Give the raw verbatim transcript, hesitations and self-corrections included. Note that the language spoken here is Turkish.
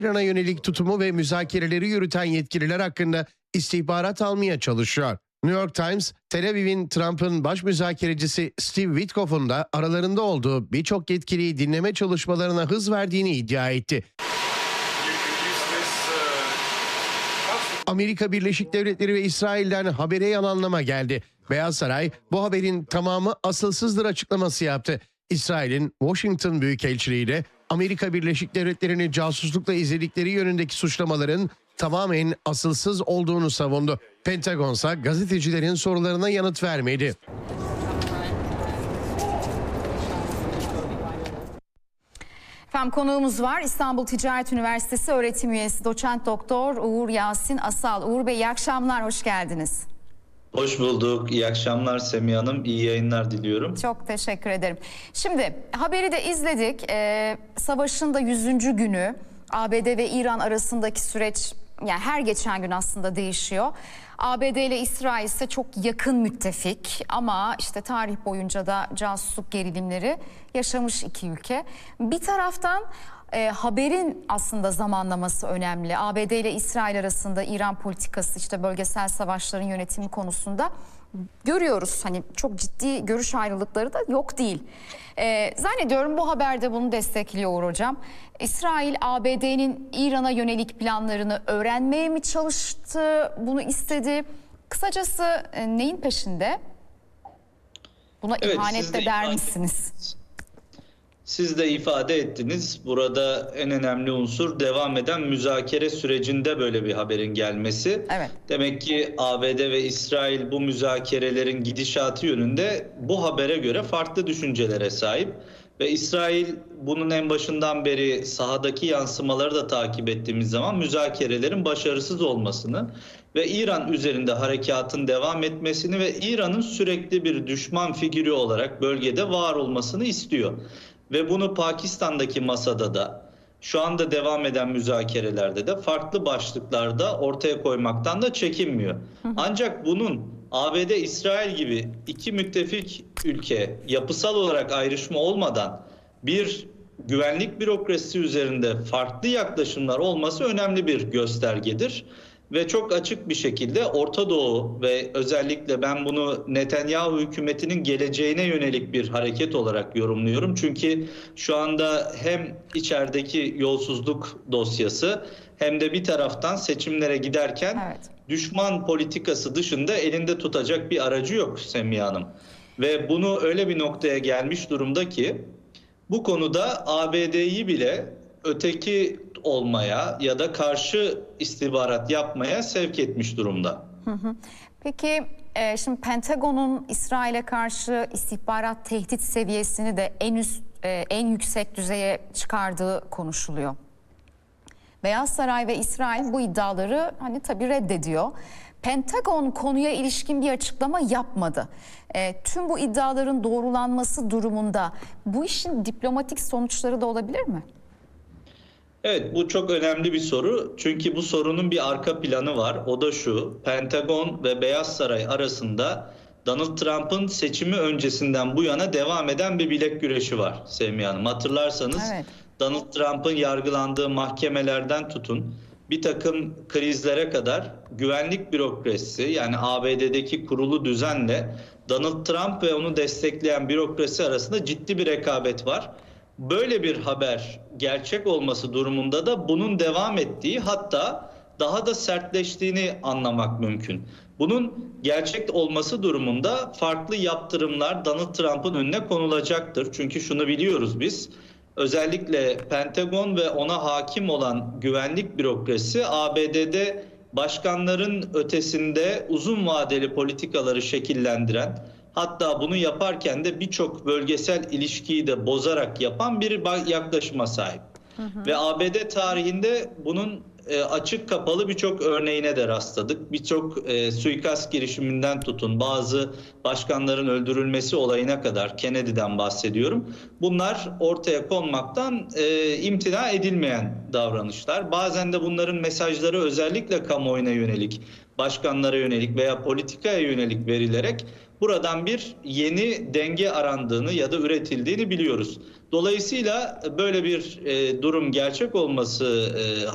İran'a yönelik tutumu ve müzakereleri yürüten yetkililer hakkında istihbarat almaya çalışıyor. New York Times, Tel Aviv'in Trump'ın baş müzakerecisi Steve Witkoff'un da aralarında olduğu birçok yetkiliyi dinleme çalışmalarına hız verdiğini iddia etti. Amerika Birleşik Devletleri ve İsrail'den habere yalanlama geldi. Beyaz Saray bu haberin tamamı asılsızdır açıklaması yaptı. İsrail'in Washington Büyükelçiliği ile Amerika Birleşik Devletleri'ni casuslukla izledikleri yönündeki suçlamaların tamamen asılsız olduğunu savundu. Pentagon ise gazetecilerin sorularına yanıt vermedi. Efendim konuğumuz var. İstanbul Ticaret Üniversitesi öğretim üyesi doçent doktor Uğur Yasin Asal. Uğur Bey iyi akşamlar, hoş geldiniz. Hoş bulduk. İyi akşamlar Semiha Hanım. İyi yayınlar diliyorum. Çok teşekkür ederim. Şimdi haberi de izledik. Ee, savaşın da yüzüncü günü. A B D ve İran arasındaki süreç yani her geçen gün aslında değişiyor. A B D ile İsrail ise çok yakın müttefik ama işte tarih boyunca da casusluk gerilimleri yaşamış iki ülke. Bir taraftan e, haberin aslında zamanlaması önemli. A B D ile İsrail arasında İran politikası, işte bölgesel savaşların yönetimi konusunda görüyoruz. Hani çok ciddi görüş ayrılıkları da yok değil. Ee, zannediyorum bu haberde bunu destekliyor Uğur Hocam. İsrail A B D'nin İran'a yönelik planlarını öğrenmeye mi çalıştı, bunu istedi? Kısacası e, neyin peşinde? Buna evet, ihanet de der misiniz? Siz de ifade ettiniz. Burada en önemli unsur devam eden müzakere sürecinde böyle bir haberin gelmesi. Evet. Demek ki A B D ve İsrail bu müzakerelerin gidişatı yönünde bu habere göre farklı düşüncelere sahip. Ve İsrail bunun en başından beri sahadaki yansımaları da takip ettiğimiz zaman müzakerelerin başarısız olmasını ve İran üzerinde harekatın devam etmesini ve İran'ın sürekli bir düşman figürü olarak bölgede var olmasını istiyor. Ve bunu Pakistan'daki masada da şu anda devam eden müzakerelerde de farklı başlıklarda ortaya koymaktan da çekinmiyor. Ancak bunun A B D, İsrail gibi iki müttefik ülke yapısal olarak ayrışma olmadan bir güvenlik bürokrasisi üzerinde farklı yaklaşımlar olması önemli bir göstergedir. Ve çok açık bir şekilde Orta Doğu ve özellikle ben bunu Netanyahu hükümetinin geleceğine yönelik bir hareket olarak yorumluyorum. Çünkü şu anda hem içerideki yolsuzluk dosyası hem de bir taraftan seçimlere giderken evet, düşman politikası dışında elinde tutacak bir aracı yok Semiha Hanım. Ve bunu öyle bir noktaya gelmiş durumda ki bu konuda A B D'yi bile öteki olmaya ya da karşı istihbarat yapmaya sevk etmiş durumda. Hı hı. Peki e, şimdi Pentagon'un İsrail'e karşı istihbarat tehdit seviyesini de en üst e, en yüksek düzeye çıkardığı konuşuluyor. Beyaz Saray ve İsrail bu iddiaları hani tabii reddediyor. Pentagon konuya ilişkin bir açıklama yapmadı. E, tüm bu iddiaların doğrulanması durumunda bu işin diplomatik sonuçları da olabilir mi? Evet, bu çok önemli bir soru. Çünkü bu sorunun bir arka planı var. O da şu: Pentagon ve Beyaz Saray arasında Donald Trump'ın seçimi öncesinden bu yana devam eden bir bilek güreşi var Semiha Hanım. Hatırlarsanız evet, Donald Trump'ın yargılandığı mahkemelerden tutun bir takım krizlere kadar güvenlik bürokrasisi, yani A B D'deki kurulu düzenle Donald Trump ve onu destekleyen bürokrasi arasında ciddi bir rekabet var. Böyle bir haber gerçek olması durumunda da bunun devam ettiği, hatta daha da sertleştiğini anlamak mümkün. Bunun gerçek olması durumunda farklı yaptırımlar Donald Trump'ın önüne konulacaktır. Çünkü şunu biliyoruz biz, özellikle Pentagon ve ona hakim olan güvenlik bürokrasisi A B D'de başkanların ötesinde uzun vadeli politikaları şekillendiren, hatta bunu yaparken de birçok bölgesel ilişkiyi de bozarak yapan bir yaklaşıma sahip. Hı hı. Ve A B D tarihinde bunun e, açık kapalı birçok örneğine de rastladık. Birçok e, suikast girişiminden tutun bazı başkanların öldürülmesi olayına kadar, Kennedy'den bahsediyorum. Bunlar ortaya konmaktan e, imtina edilmeyen davranışlar. Bazen de bunların mesajları özellikle kamuoyuna yönelik, başkanlara yönelik veya politikaya yönelik verilerek buradan bir yeni denge arandığını ya da üretildiğini biliyoruz. Dolayısıyla böyle bir e, durum gerçek olması e,